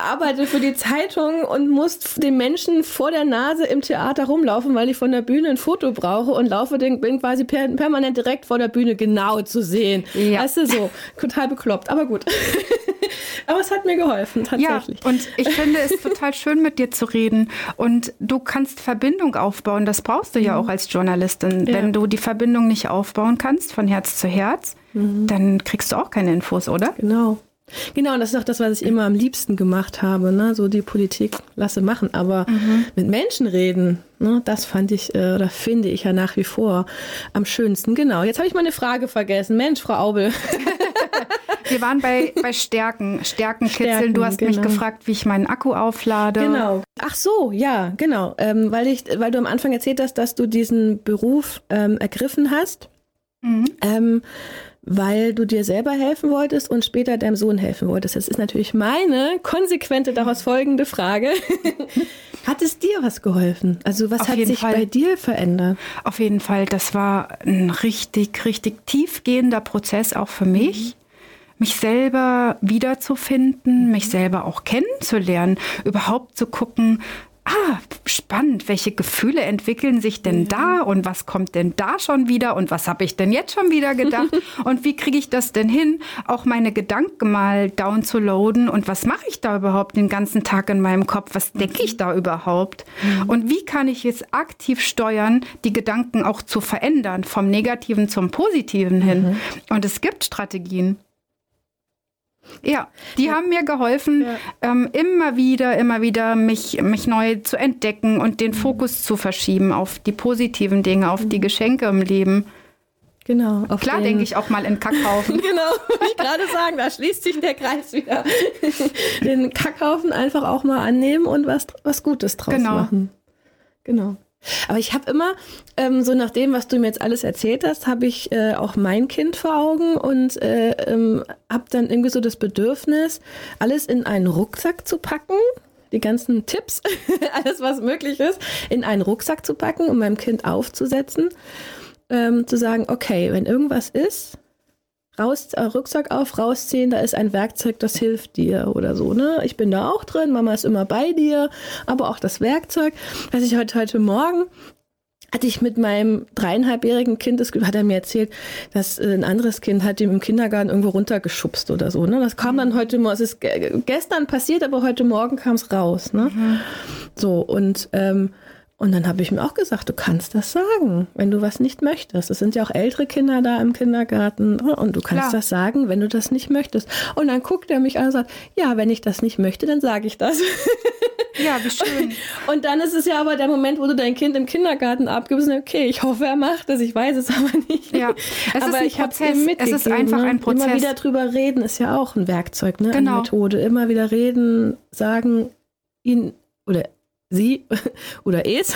arbeite für die Zeitung und muss den Menschen vor der Nase im Theater rumlaufen, weil ich von der Bühne ein Foto brauche und bin quasi permanent direkt vor der Bühne genau zu sehen. Ja. Weißt du, so total bekloppt, aber gut. Aber es hat mir geholfen, tatsächlich. Ja, und ich finde es total schön, mit dir zu reden. Und du kannst Verbindung aufbauen. Das brauchst du ja auch als Journalistin. Ja. Wenn du die Verbindung nicht aufbauen kannst, von Herz zu Herz, dann kriegst du auch keine Infos, oder? Genau, und das ist auch das, was ich immer am liebsten gemacht habe. Ne? So die Politik lasse machen, aber mit Menschen reden, ne? Das fand ich oder finde ich ja nach wie vor am schönsten. Genau, jetzt habe ich mal eine Frage vergessen. Mensch, Frau Aubel. Wir waren bei Stärken kitzeln. Du hast mich gefragt, wie ich meinen Akku auflade. Genau. Ach so, ja, genau. Weil du am Anfang erzählt hast, dass du diesen Beruf ergriffen hast. Weil du dir selber helfen wolltest und später deinem Sohn helfen wolltest. Das ist natürlich meine konsequente daraus folgende Frage. Hat es dir was geholfen? Also was hat sich bei dir verändert? Auf jeden Fall. Das war ein richtig, richtig tiefgehender Prozess auch für mich. Mich selber wiederzufinden, mich selber auch kennenzulernen, überhaupt zu gucken, spannend, welche Gefühle entwickeln sich denn da und was kommt denn da schon wieder und was habe ich denn jetzt schon wieder gedacht und wie kriege ich das denn hin, auch meine Gedanken mal down zu loaden und was mache ich da überhaupt den ganzen Tag in meinem Kopf, was denke ich da überhaupt und wie kann ich jetzt aktiv steuern, die Gedanken auch zu verändern, vom Negativen zum Positiven hin und es gibt Strategien. Ja, die haben mir geholfen, immer wieder mich neu zu entdecken und den Fokus zu verschieben auf die positiven Dinge, auf die Geschenke im Leben. Genau. Klar denke ich auch mal in Kackhaufen. Genau, wollte ich gerade sagen, da schließt sich der Kreis wieder. Den Kackhaufen einfach auch mal annehmen und was Gutes draus machen. Genau. Aber ich habe immer, so nach dem, was du mir jetzt alles erzählt hast, habe ich auch mein Kind vor Augen und habe dann irgendwie so das Bedürfnis, alles in einen Rucksack zu packen, die ganzen Tipps, alles was möglich ist, in einen Rucksack zu packen und meinem Kind aufzusetzen, zu sagen, okay, wenn irgendwas ist, Rucksack auf, rausziehen, da ist ein Werkzeug, das hilft dir oder so, ne? Ich bin da auch drin, Mama ist immer bei dir, aber auch das Werkzeug. Was ich heute Morgen hatte ich mit meinem 3,5-jährigen Kind, hat er mir erzählt, dass ein anderes Kind hat ihm im Kindergarten irgendwo runtergeschubst oder so, ne? Das kam dann heute Morgen, es ist gestern passiert, aber heute Morgen kam es raus, ne? So, und dann habe ich mir auch gesagt, du kannst das sagen, wenn du was nicht möchtest. Es sind ja auch ältere Kinder da im Kindergarten und du kannst das sagen, wenn du das nicht möchtest. Und dann guckt er mich an und sagt, ja, wenn ich das nicht möchte, dann sage ich das. Ja, wie schön. Und dann ist es ja aber der Moment, wo du dein Kind im Kindergarten abgibst und okay, ich hoffe, er macht das, ich weiß es aber nicht. Ja, aber ich habe es ihm mitgegeben. Es ist einfach ein Prozess. Immer wieder drüber reden ist ja auch ein Werkzeug, ne? Genau. Eine Methode. Immer wieder reden, sagen, ihn oder sie oder es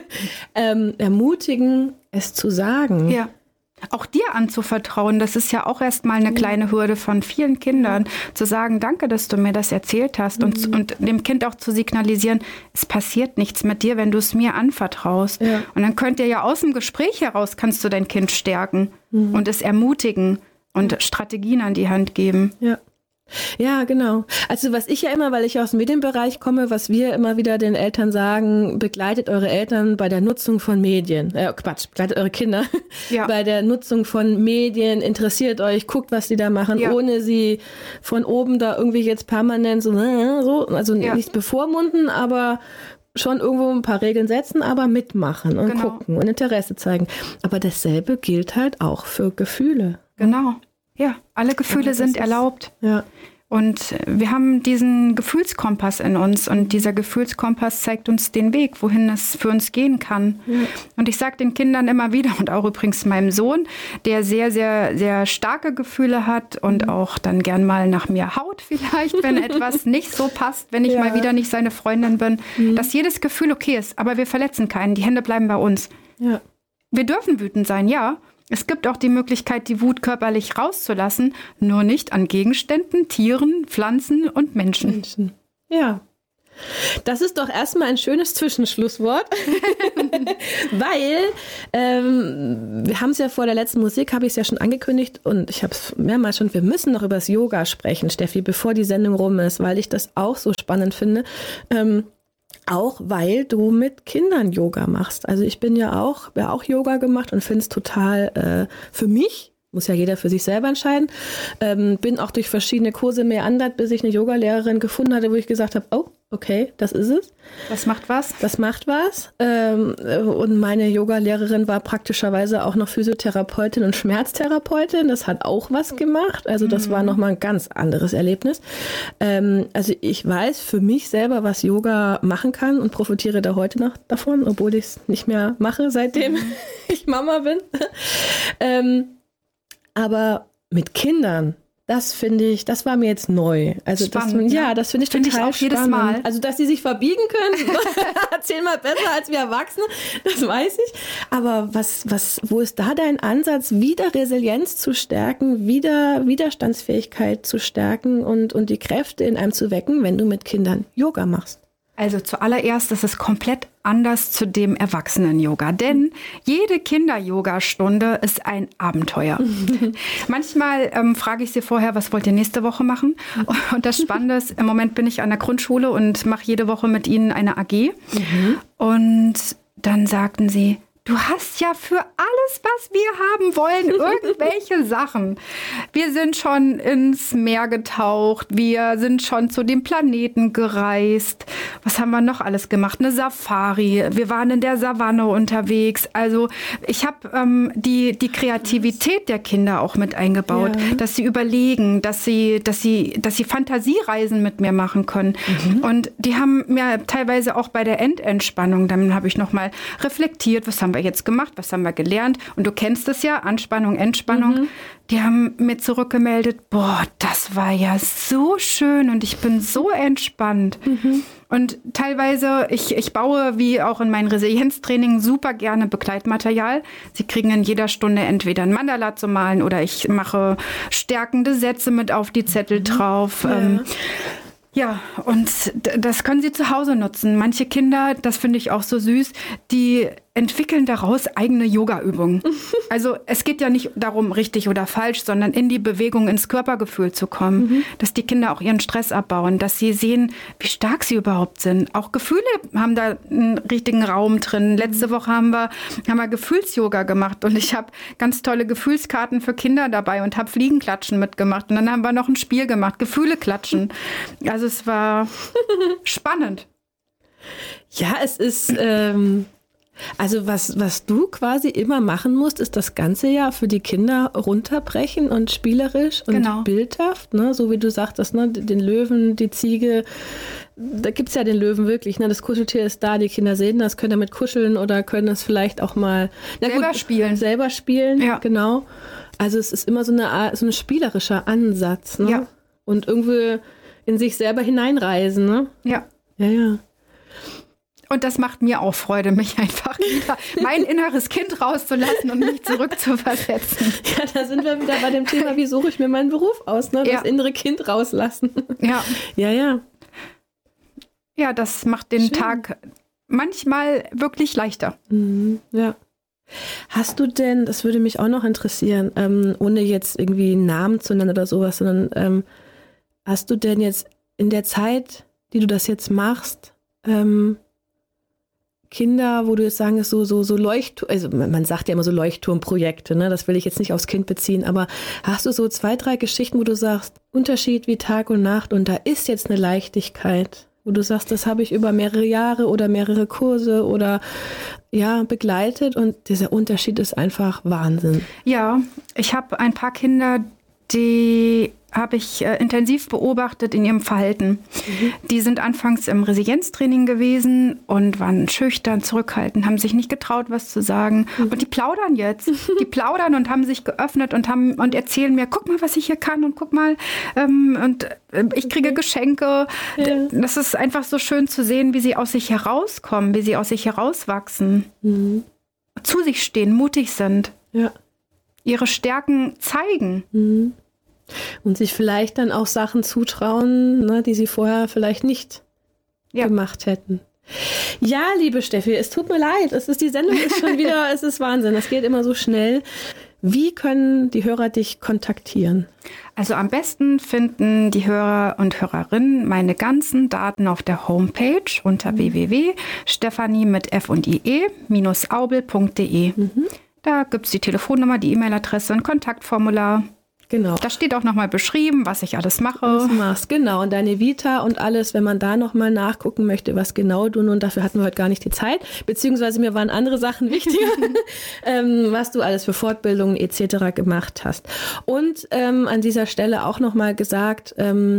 ermutigen, es zu sagen. Ja. Auch dir anzuvertrauen, das ist ja auch erstmal eine kleine Hürde von vielen Kindern, zu sagen, danke, dass du mir das erzählt hast und dem Kind auch zu signalisieren, es passiert nichts mit dir, wenn du es mir anvertraust. Ja. Und dann könnt ihr ja aus dem Gespräch heraus, kannst du dein Kind stärken und es ermutigen und Strategien an die Hand geben. Ja. Ja, genau. Also was ich ja immer, weil ich aus dem Medienbereich komme, was wir immer wieder den Eltern sagen, begleitet eure Eltern bei der Nutzung von Medien. Begleitet eure Kinder bei der Nutzung von Medien, interessiert euch, guckt, was die da machen, ohne sie von oben da irgendwie jetzt permanent also nicht bevormunden, aber schon irgendwo ein paar Regeln setzen, aber mitmachen und gucken und Interesse zeigen. Aber dasselbe gilt halt auch für Gefühle. Genau. Ja, alle Gefühle sind erlaubt. Ja. Und wir haben diesen Gefühlskompass in uns und dieser Gefühlskompass zeigt uns den Weg, wohin es für uns gehen kann. Ja. Und ich sage den Kindern immer wieder und auch übrigens meinem Sohn, der sehr, sehr, sehr starke Gefühle hat und auch dann gern mal nach mir haut vielleicht, wenn etwas nicht so passt, wenn ich mal wieder nicht seine Freundin bin, dass jedes Gefühl okay ist, aber wir verletzen keinen, die Hände bleiben bei uns. Ja. Wir dürfen wütend sein, ja. Es gibt auch die Möglichkeit, die Wut körperlich rauszulassen, nur nicht an Gegenständen, Tieren, Pflanzen und Menschen. Ja. Das ist doch erstmal ein schönes Zwischenschlusswort, weil wir haben es ja vor der letzten Musik, habe ich es ja schon angekündigt und ich habe es mehrmals schon, wir müssen noch über das Yoga sprechen, Steffi, bevor die Sendung rum ist, weil ich das auch so spannend finde. Auch weil du mit Kindern Yoga machst. Also ich bin ja auch Yoga gemacht und finde es total für mich, muss ja jeder für sich selber entscheiden, bin auch durch verschiedene Kurse meandert, bis ich eine Yogalehrerin gefunden hatte, wo ich gesagt habe, oh, okay, das ist es. Das macht was? Das macht was. Und meine Yogalehrerin war praktischerweise auch noch Physiotherapeutin und Schmerztherapeutin. Das hat auch was gemacht. Also das war nochmal ein ganz anderes Erlebnis. Also ich weiß für mich selber, was Yoga machen kann und profitiere da heute noch davon, obwohl ich es nicht mehr mache, seitdem ich Mama bin. Aber mit Kindern, das finde ich, das war mir jetzt neu. Also spannend, das finde ich total auch spannend. Jedes Mal. Also, dass sie sich verbiegen können, 10-mal besser als wir Erwachsene, das weiß ich. Aber wo ist da dein Ansatz, wieder Resilienz zu stärken, wieder Widerstandsfähigkeit zu stärken und die Kräfte in einem zu wecken, wenn du mit Kindern Yoga machst? Also zuallererst ist es komplett anders zu dem Erwachsenen-Yoga, denn jede Kinder-Yoga-Stunde ist ein Abenteuer. Manchmal frage ich sie vorher, was wollt ihr nächste Woche machen? Und das Spannende ist, im Moment bin ich an der Grundschule und mache jede Woche mit ihnen eine AG. Und dann sagten sie, du hast ja für alles, was wir haben wollen, irgendwelche Sachen. Wir sind schon ins Meer getaucht, wir sind schon zu den Planeten gereist. Was haben wir noch alles gemacht? Eine Safari, wir waren in der Savanne unterwegs. Also ich habe die Kreativität der Kinder auch mit eingebaut, dass sie überlegen, dass sie Fantasiereisen mit mir machen können. Und die haben mir teilweise auch bei der Endentspannung, dann habe ich nochmal reflektiert, was haben wir jetzt gemacht, was haben wir gelernt? Und du kennst es ja, Anspannung, Entspannung. Die haben mir zurückgemeldet, boah, das war ja so schön und ich bin so entspannt. Und teilweise, ich baue, wie auch in meinen Resilienztraining, super gerne Begleitmaterial. Sie kriegen in jeder Stunde entweder ein Mandala zu malen oder ich mache stärkende Sätze mit auf die Zettel drauf. Ja, und das können sie zu Hause nutzen. Manche Kinder, das finde ich auch so süß, die entwickeln daraus eigene Yoga-Übungen. Also es geht ja nicht darum, richtig oder falsch, sondern in die Bewegung, ins Körpergefühl zu kommen. Dass die Kinder auch ihren Stress abbauen, dass sie sehen, wie stark sie überhaupt sind. Auch Gefühle haben da einen richtigen Raum drin. Letzte Woche haben wir Gefühls-Yoga gemacht und ich habe ganz tolle Gefühlskarten für Kinder dabei und habe Fliegenklatschen mitgemacht. Und dann haben wir noch ein Spiel gemacht, Gefühle klatschen. Also es war spannend. Ja, es ist... Also was du quasi immer machen musst, ist das ganze ja für die Kinder runterbrechen und spielerisch und bildhaft, ne? So wie du sagtest, ne? Den Löwen, die Ziege, da gibt's ja den Löwen wirklich, ne? Das Kuscheltier ist da, die Kinder sehen das, können damit kuscheln oder können es vielleicht auch mal selber spielen, ja. Genau. Also es ist immer so ein spielerischer Ansatz, ne? Ja. Und irgendwie in sich selber hineinreisen, ne? Ja. Ja. Und das macht mir auch Freude, mich einfach wieder mein inneres Kind rauszulassen und mich zurückzuversetzen. Ja, da sind wir wieder bei dem Thema, wie suche ich mir meinen Beruf aus, ne? Das innere Kind rauslassen. Ja. Ja. Ja, das macht den Tag manchmal wirklich leichter. Ja. Hast du denn, das würde mich auch noch interessieren, ohne jetzt irgendwie einen Namen zu nennen oder sowas, sondern hast du denn jetzt in der Zeit, die du das jetzt machst, Kinder, wo du jetzt sagen, so Leuchtturm, also man sagt ja immer so Leuchtturmprojekte, ne? Das will ich jetzt nicht aufs Kind beziehen, aber hast du so 2, 3 Geschichten, wo du sagst, Unterschied wie Tag und Nacht und da ist jetzt eine Leichtigkeit, wo du sagst, das habe ich über mehrere Jahre oder mehrere Kurse oder begleitet und dieser Unterschied ist einfach Wahnsinn. Ja, ich habe ein paar Kinder, die habe ich intensiv beobachtet in ihrem Verhalten. Die sind anfangs im Resilienztraining gewesen und waren schüchtern, zurückhaltend, haben sich nicht getraut, was zu sagen. Und die plaudern jetzt. Die plaudern und haben sich geöffnet und erzählen mir, guck mal, was ich hier kann und guck mal, ich kriege Geschenke. Ja. Das ist einfach so schön zu sehen, wie sie aus sich herauskommen, wie sie aus sich herauswachsen. Zu sich stehen, mutig sind. Ja. Ihre Stärken zeigen. Und sich vielleicht dann auch Sachen zutrauen, ne, die sie vorher vielleicht nicht gemacht hätten. Ja, liebe Steffi, es tut mir leid. Die Sendung ist schon wieder, es ist Wahnsinn. Es geht immer so schnell. Wie können die Hörer dich kontaktieren? Also am besten finden die Hörer und Hörerinnen meine ganzen Daten auf der Homepage unter www.stephanie mit F und IE-aubel.de. Da gibt es die Telefonnummer, die E-Mail-Adresse, ein Kontaktformular. Genau. Da steht auch nochmal beschrieben, was ich alles mache. Was du machst, genau. Und deine Vita und alles, wenn man da nochmal nachgucken möchte, was genau du nun, dafür hatten wir heute gar nicht die Zeit, beziehungsweise mir waren andere Sachen wichtiger, was du alles für Fortbildungen etc. gemacht hast. Und an dieser Stelle auch nochmal gesagt,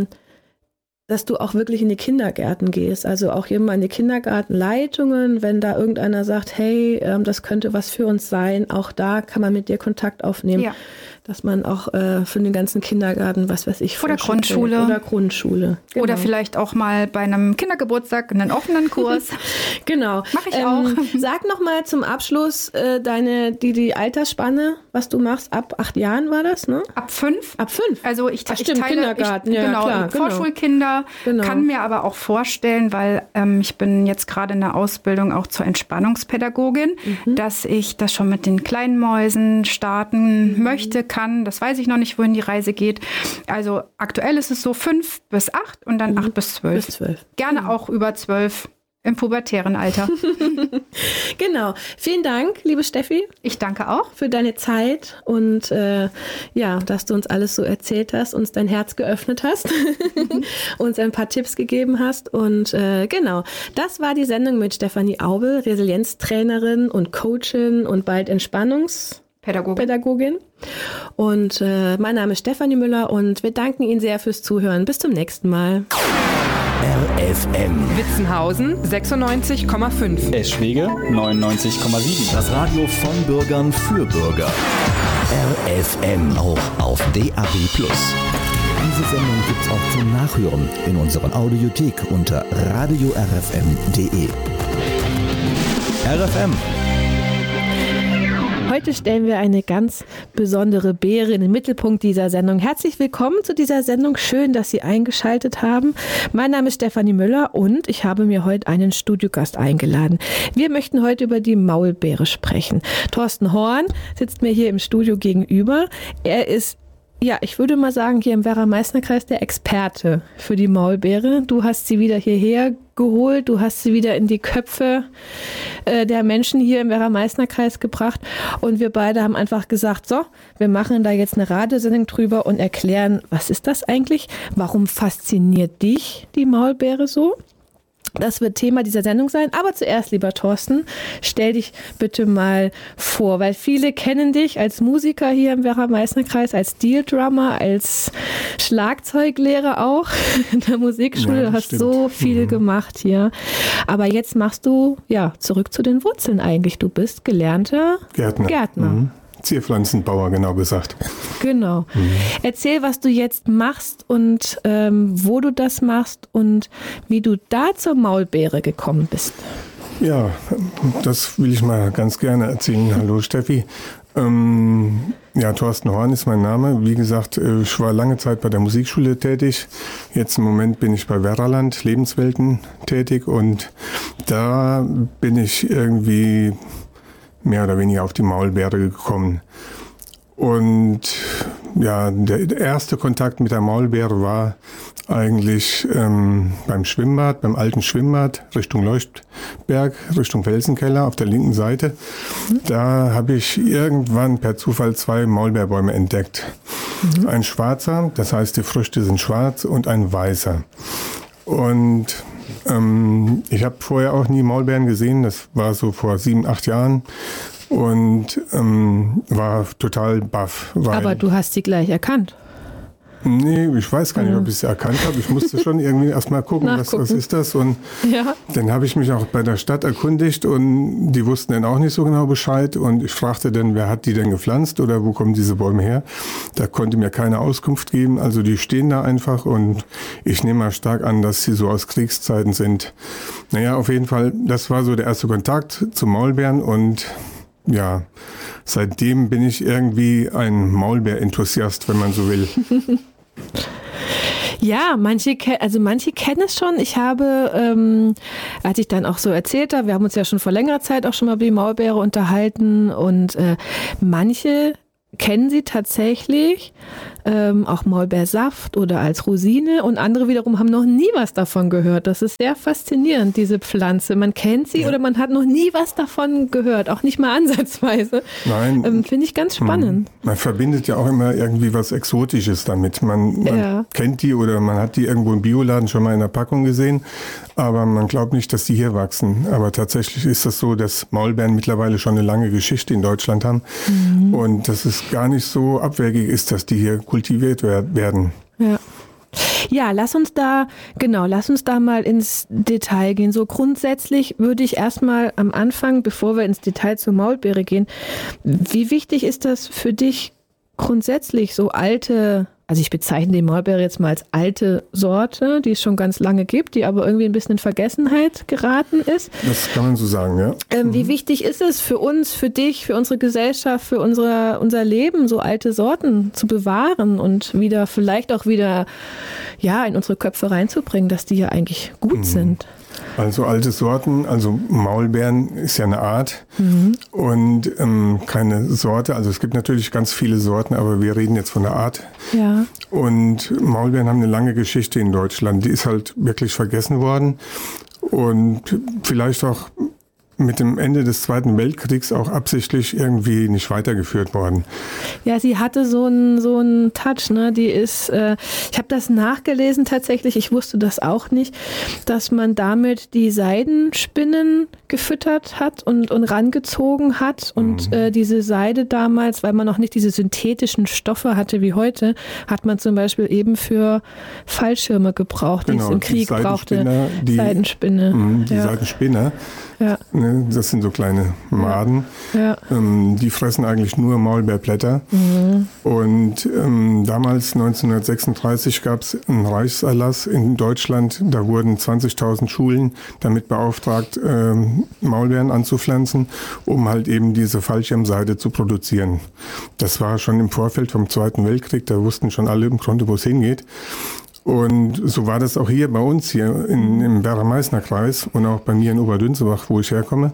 dass du auch wirklich in die Kindergärten gehst, also auch immer in die Kindergartenleitungen, wenn da irgendeiner sagt, hey, das könnte was für uns sein, auch da kann man mit dir Kontakt aufnehmen. Ja. Dass man auch für den ganzen Kindergarten, was weiß ich, oder Grundschule. Oder Grundschule. Genau. Oder vielleicht auch mal bei einem Kindergeburtstag einen offenen Kurs. Genau. Mache ich auch. Sag noch mal zum Abschluss die Altersspanne, was du machst. Ab 8 Jahren war das, ne? Ab 5. Ab 5? Also ich teile Kindergarten, klar, Vorschulkinder. Genau. Kann mir aber auch vorstellen, weil ich bin jetzt gerade in der Ausbildung auch zur Entspannungspädagogin, dass ich das schon mit den kleinen Mäusen starten möchte, kann. Das weiß ich noch nicht, wohin die Reise geht. Also aktuell ist es so 5 bis 8 und dann 8 bis 12. Gerne auch über 12 im pubertären Alter. Genau. Vielen Dank, liebe Steffi. Ich danke auch für deine Zeit und dass du uns alles so erzählt hast, uns dein Herz geöffnet hast, uns ein paar Tipps gegeben hast. Und genau, das war die Sendung mit Stephanie Aubel, Resilienztrainerin und Coachin und bald Entspannungspädagogin. Und mein Name ist Stefanie Müller und wir danken Ihnen sehr fürs Zuhören. Bis zum nächsten Mal. RFM Witzenhausen 96,5. Eschwege 99,7. Das Radio von Bürgern für Bürger. RFM auch auf DAB+. Diese Sendung gibt's auch zum Nachhören in unserer Audiothek unter radiorfm.de. RFM. Heute stellen wir eine ganz besondere Beere in den Mittelpunkt dieser Sendung. Herzlich willkommen zu dieser Sendung. Schön, dass Sie eingeschaltet haben. Mein Name ist Stefanie Müller und ich habe mir heute einen Studiogast eingeladen. Wir möchten heute über die Maulbeere sprechen. Thorsten Horn sitzt mir hier im Studio gegenüber. Er ist, ja, ich würde mal sagen, hier im Werra-Meißner-Kreis der Experte für die Maulbeere. Du hast sie wieder hierher geholt, du hast sie wieder in die Köpfe der Menschen hier im Werra-Meißner-Kreis gebracht und wir beide haben einfach gesagt, so, wir machen da jetzt eine Radiosendung drüber und erklären, was ist das eigentlich? Warum fasziniert dich die Maulbeere so? Das wird Thema dieser Sendung sein. Aber zuerst, lieber Thorsten, stell dich bitte mal vor, weil viele kennen dich als Musiker hier im Werra-Meißner-Kreis, als Steel-Drummer, als Schlagzeuglehrer auch in der Musikschule. Ja, du hast stimmt. So viel gemacht hier. Aber jetzt machst du, ja, zurück zu den Wurzeln eigentlich. Du bist gelernter Gärtner. Zierpflanzenbauer, genau gesagt. Genau. Erzähl, was du jetzt machst und wo du das machst und wie du da zur Maulbeere gekommen bist. Ja, das will ich mal ganz gerne erzählen. Hallo Steffi. Ja, Thorsten Horn ist mein Name. Wie gesagt, ich war lange Zeit bei der Musikschule tätig. Jetzt im Moment bin ich bei Werraland Lebenswelten tätig und da bin ich irgendwie mehr oder weniger auf die Maulbeere gekommen. Und ja, der erste Kontakt mit der Maulbeere war eigentlich beim Schwimmbad, beim alten Schwimmbad Richtung Leuchtberg, Richtung Felsenkeller auf der linken Seite. Da habe ich irgendwann per Zufall 2 Maulbeerbäume entdeckt. Ein schwarzer, das heißt die Früchte sind schwarz, und ein weißer. Und ich habe vorher auch nie Maulbeeren gesehen, das war so vor 7, 8 Jahren und war total baff. Aber du hast sie gleich erkannt? Nee, ich weiß gar nicht, ob ich sie erkannt habe. Ich musste schon irgendwie erstmal gucken, was ist das. Und dann habe ich mich auch bei der Stadt erkundigt und die wussten dann auch nicht so genau Bescheid. Und ich fragte dann, wer hat die denn gepflanzt oder wo kommen diese Bäume her? Da konnte mir keine Auskunft geben. Also die stehen da einfach und ich nehme mal stark an, dass sie so aus Kriegszeiten sind. Naja, auf jeden Fall, das war so der erste Kontakt zu Maulbeeren und ja, seitdem bin ich irgendwie ein Maulbeer-Enthusiast, wenn man so will. Ja, manche kennen es schon. Ich habe, als ich dann auch so erzählt habe, wir haben uns ja schon vor längerer Zeit auch schon mal über die Maulbeere unterhalten und manche kennen sie tatsächlich, auch Maulbeersaft oder als Rosine, und andere wiederum haben noch nie was davon gehört. Das ist sehr faszinierend, diese Pflanze. Man kennt sie oder man hat noch nie was davon gehört, auch nicht mal ansatzweise. Nein. Finde ich ganz spannend. Man verbindet ja auch immer irgendwie was Exotisches damit. Man kennt die oder man hat die irgendwo im Bioladen schon mal in der Packung gesehen, aber man glaubt nicht, dass die hier wachsen. Aber tatsächlich ist das so, dass Maulbeeren mittlerweile schon eine lange Geschichte in Deutschland haben und dass es gar nicht so abwegig ist, dass die hier kultiviert werden. Ja, lass uns da mal ins Detail gehen. So grundsätzlich würde ich erstmal am Anfang, bevor wir ins Detail zur Maulbeere gehen, wie wichtig ist das für dich grundsätzlich, so alte, also ich bezeichne die Maulbeere jetzt mal als alte Sorte, die es schon ganz lange gibt, die aber irgendwie ein bisschen in Vergessenheit geraten ist. Das kann man so sagen, ja. Wie wichtig ist es für uns, für dich, für unsere Gesellschaft, für unser Leben, so alte Sorten zu bewahren und vielleicht auch wieder in unsere Köpfe reinzubringen, dass die ja eigentlich gut sind? Also alte Sorten, also Maulbeeren ist ja eine Art und keine Sorte. Also es gibt natürlich ganz viele Sorten, aber wir reden jetzt von der Art. Ja. Und Maulbeeren haben eine lange Geschichte in Deutschland. Die ist halt wirklich vergessen worden und vielleicht auch mit dem Ende des Zweiten Weltkriegs auch absichtlich irgendwie nicht weitergeführt worden. Ja, sie hatte so einen Touch, ne? Die ist, ich habe das nachgelesen tatsächlich, ich wusste das auch nicht, dass man damit die Seidenspinnen gefüttert hat und rangezogen hat und diese Seide damals, weil man noch nicht diese synthetischen Stoffe hatte wie heute, hat man zum Beispiel eben für Fallschirme gebraucht, die es im Krieg brauchte. Seidenspinne. Die Seidenspinne. Ja. Das sind so kleine Maden. Ja. Die fressen eigentlich nur Maulbeerblätter. Und damals, 1936, gab es einen Reichserlass in Deutschland. Da wurden 20.000 Schulen damit beauftragt, Maulbeeren anzupflanzen, um halt eben diese Fallschirmseide zu produzieren. Das war schon im Vorfeld vom Zweiten Weltkrieg. Da wussten schon alle im Grunde, wo es hingeht. Und so war das auch hier bei uns hier im Werra-Meißner-Kreis und auch bei mir in Oberdünzebach, wo ich herkomme.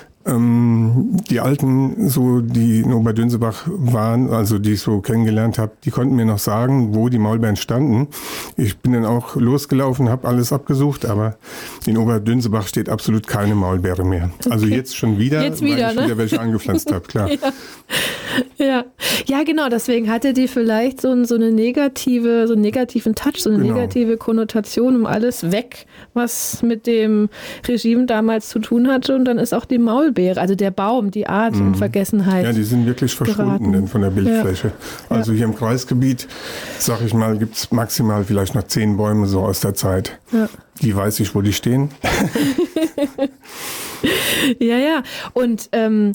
Die Alten, so die in Oberdünzebach waren, also die ich so kennengelernt habe, die konnten mir noch sagen, wo die Maulbeeren standen. Ich bin dann auch losgelaufen, habe alles abgesucht, aber in Oberdünzebach steht absolut keine Maulbeere mehr. Also jetzt schon wieder, weil ich wieder welche angepflanzt habe, klar. Ja, genau, deswegen hatte die vielleicht so einen negativen Touch, so eine negative Konnotation, um alles weg, was mit dem Regime damals zu tun hatte, und dann ist auch die Maulbeere, also der Baum, die Art in Vergessenheit. Ja, die sind wirklich verschwunden denn von der Bildfläche. Ja. Also hier im Kreisgebiet, sag ich mal, gibt es maximal vielleicht noch 10 Bäume so aus der Zeit. Ja. Die weiß ich, wo die stehen. Ja. Und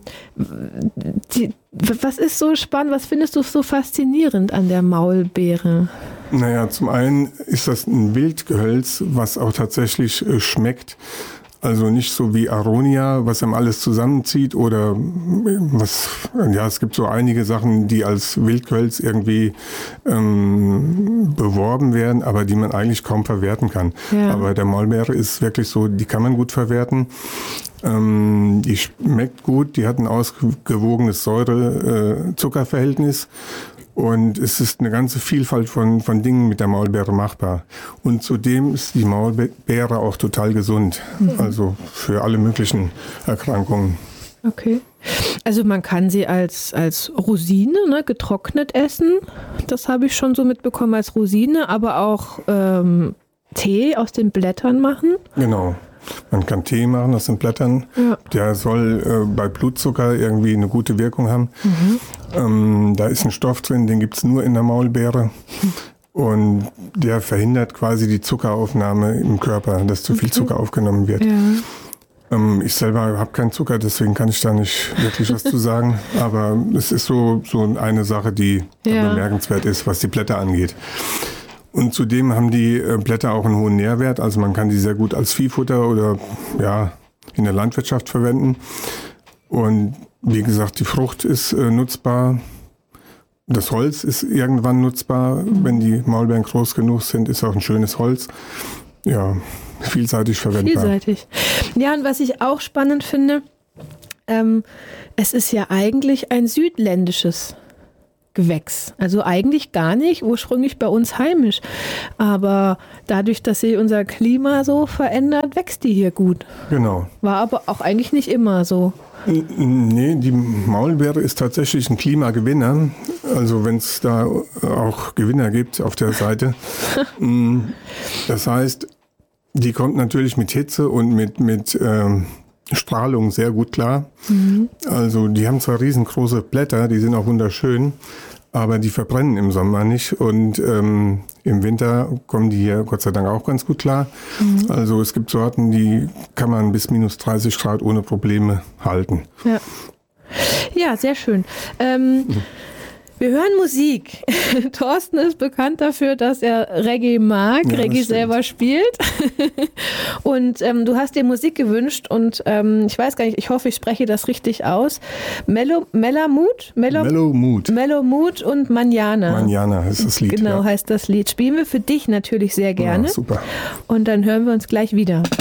was ist so spannend, was findest du so faszinierend an der Maulbeere? Naja, zum einen ist das ein Wildgehölz, was auch tatsächlich schmeckt. Also nicht so wie Aronia, was einem alles zusammenzieht oder es gibt so einige Sachen, die als Wildgehölz irgendwie beworben werden, aber die man eigentlich kaum verwerten kann. Ja. Aber der Maulbeere ist wirklich so, die kann man gut verwerten. Die schmeckt gut, die hat ein ausgewogenes Säure-Zucker-Verhältnis. Und es ist eine ganze Vielfalt von Dingen mit der Maulbeere machbar. Und zudem ist die Maulbeere auch total gesund. Also für alle möglichen Erkrankungen. Okay. Also man kann sie als Rosine, getrocknet essen. Das habe ich schon so mitbekommen als Rosine, aber auch Tee aus den Blättern machen. Genau. Man kann Tee machen aus den Blättern. Ja. Der soll bei Blutzucker irgendwie eine gute Wirkung haben. Da ist ein Stoff drin, den gibt es nur in der Maulbeere. Und der verhindert quasi die Zuckeraufnahme im Körper, dass zu viel Zucker aufgenommen wird. Ja. Ich selber habe keinen Zucker, deswegen kann ich da nicht wirklich was zu sagen. Aber es ist so eine Sache, die bemerkenswert ist, was die Blätter angeht. Und zudem haben die Blätter auch einen hohen Nährwert, also man kann die sehr gut als Viehfutter oder in der Landwirtschaft verwenden. Und wie gesagt, die Frucht ist nutzbar das Holz ist irgendwann nutzbar. Wenn die Maulbeeren groß genug sind, ist auch ein schönes Holz. Ja, vielseitig verwendbar. Vielseitig. Ja, und was ich auch spannend finde, es ist ja eigentlich ein südländisches Gewächs. Also eigentlich gar nicht ursprünglich bei uns heimisch. Aber dadurch, dass sich unser Klima so verändert, wächst die hier gut. Genau. War aber auch eigentlich nicht immer so. Nee, die Maulbeere ist tatsächlich ein Klimagewinner. Also wenn es da auch Gewinner gibt auf der Seite. Das heißt, die kommt natürlich mit Hitze und mit Strahlung sehr gut klar. Also die haben zwar riesengroße Blätter, die sind auch wunderschön, aber die verbrennen im Sommer nicht und im Winter kommen die hier Gott sei Dank auch ganz gut klar. Also es gibt Sorten, die kann man bis minus 30 Grad ohne Probleme halten. Ja, sehr schön. Wir hören Musik. Thorsten ist bekannt dafür, dass er Reggae mag, Reggae selber spielt. Und du hast dir Musik gewünscht und ich weiß gar nicht, ich hoffe, ich spreche das richtig aus. Mellow Mood und Manana. Manana heißt das Lied. Genau, heißt das Lied. Spielen wir für dich natürlich sehr gerne. Ja, super. Und dann hören wir uns gleich wieder.